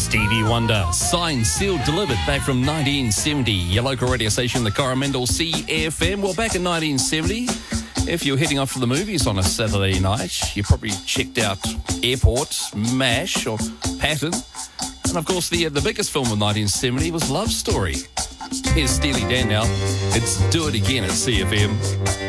Stevie Wonder, signed, sealed, delivered, back from 1970. Your local radio station, the Coromandel CFM. Well, back in 1970, if you're heading off to the movies on a Saturday night, you probably checked out Airport, MASH, or Patton. And, of course, the biggest film of 1970 was Love Story. Here's Steely Dan now. It's Do It Again at CFM.